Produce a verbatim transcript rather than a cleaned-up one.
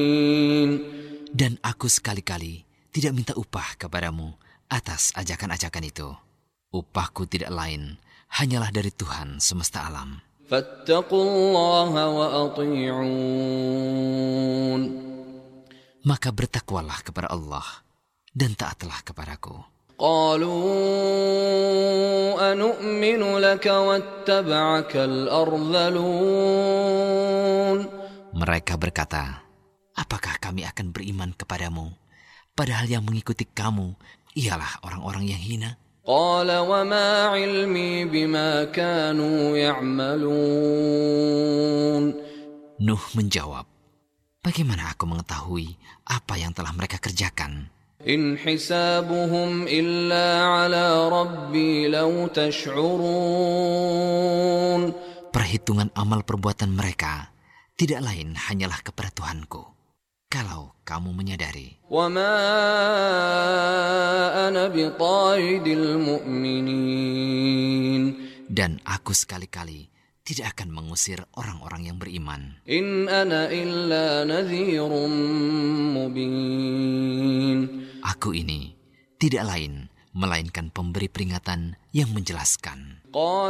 Dan aku sekali-kali tidak minta upah kepadamu atas ajakan-ajakan itu. Upahku tidak lain, hanyalah dari Tuhan semesta alam. Fattaqullaha wa ati'un. Maka bertakwalah kepada Allah dan taatlah kepadaku. Qalu anu'minu laka wattaba'akal ardhalun. Mereka berkata, apakah kami akan beriman kepadamu, padahal yang mengikuti kamu ialah orang-orang yang hina? Qala wa ma ilmi bima kanu ya'malun. Nuh menjawab, bagaimana aku mengetahui apa yang telah mereka kerjakan? In hisabuhum illa ala rabbi law tash'urun. Perhitungan amal perbuatan mereka tidak lain hanyalah kepada Tuhanku, kalau kamu menyadari. Wa ma ana bitaridil mu'minin. Dan aku sekali-kali tidak akan mengusir orang-orang yang beriman. In ana illa nadhirun mubin. Aku ini tidak lain melainkan pemberi peringatan yang menjelaskan.